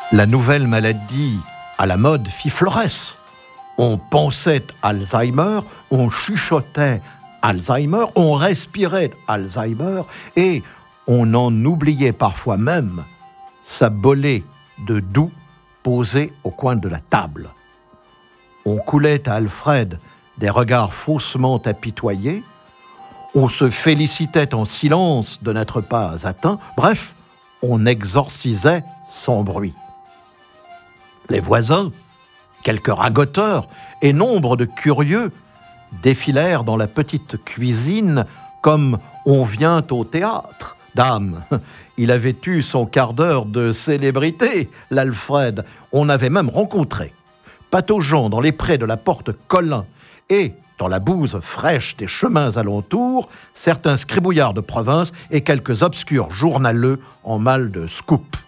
La nouvelle maladie à la mode fit florès. On pensait Alzheimer, on chuchotait Alzheimer, on respirait Alzheimer et on en oubliait parfois même sa bolée de doux posée au coin de la table. On coulait à Alfred des regards faussement apitoyés, on se félicitait en silence de n'être pas atteint, bref, on exorcisait sans bruit. Les voisins, quelques ragoteurs et nombre de curieux défilèrent dans la petite cuisine comme on vient au théâtre. Dame, il avait eu son quart d'heure de célébrité, l'Alfred. On avait même rencontré, pataugeant dans les prés de la porte Colin et dans la bouse fraîche des chemins alentours, certains scribouillards de province et quelques obscurs journaleux en mal de scoop.